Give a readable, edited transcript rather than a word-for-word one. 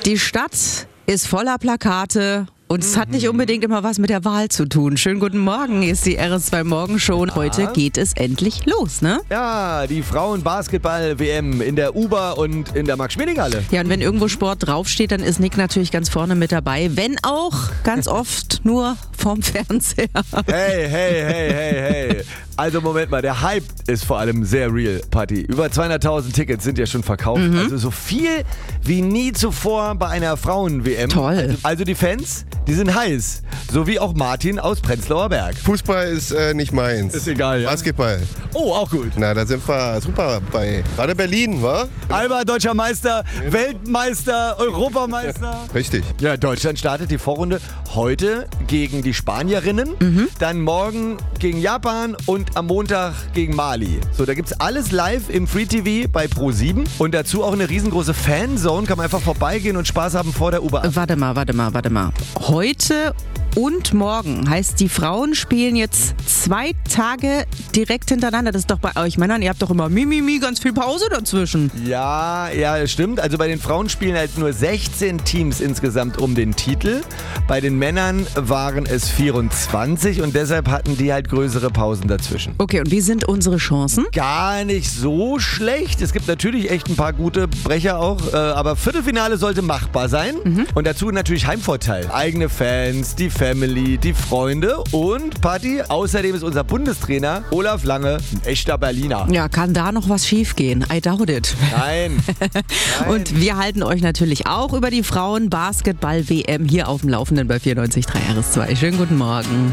Die Stadt ist voller Plakate. Und es hat nicht unbedingt immer was mit der Wahl zu tun. Schönen guten Morgen, hier ist die RS2 Morgenshow. Heute geht es endlich los, ne? Ja, die Frauen-Basketball-WM in der UBA und in der Max-Schmeling-Halle. Ja, und wenn irgendwo Sport draufsteht, dann ist Nick natürlich ganz vorne mit dabei. Wenn auch ganz oft nur vorm Fernseher. Hey. Also Moment mal, der Hype ist vor allem sehr real, Patti. Über 200.000 Tickets sind ja schon verkauft. Also so viel wie nie zuvor bei einer Frauen-WM. Toll. Also die Fans, die sind heiß. So wie auch Martin aus Prenzlauer Berg. Fußball ist nicht meins. Ist egal, ja. Basketball. Oh, auch gut. Na, da sind wir super bei. Gerade Berlin, wa? Alba, deutscher Meister, Weltmeister, Europameister. Richtig. Ja, Deutschland startet die Vorrunde heute gegen die Spanierinnen, dann morgen gegen Japan und am Montag gegen Mali. So, da gibt's alles live im Free TV bei Pro7 und dazu auch eine riesengroße Fanzone. Kann man einfach vorbeigehen und Spaß haben vor der U-Bahn. Warte mal. Heute und morgen heißt, die Frauen spielen jetzt 2 Tage direkt hintereinander. Das ist doch bei euch Männern, ihr habt doch immer ganz viel Pause dazwischen. Ja, stimmt. Also bei den Frauen spielen halt nur 16 Teams insgesamt um den Titel. Bei den Männern waren es 24 und deshalb hatten die halt größere Pausen dazwischen. Okay, und wie sind unsere Chancen? Gar nicht so schlecht. Es gibt natürlich echt ein paar gute Brecher auch, aber Viertelfinale sollte machbar sein. Und dazu natürlich Heimvorteil. Eigene Fans, die Family, die Freunde und Patti. Außerdem ist unser Bundestrainer Olaf Lange ein echter Berliner. Ja, kann da noch was schief gehen? I doubt it. Nein. Und wir halten euch natürlich auch über die Frauen-Basketball-WM hier auf dem Laufenden bei 94.3 RS2. Schönen guten Morgen.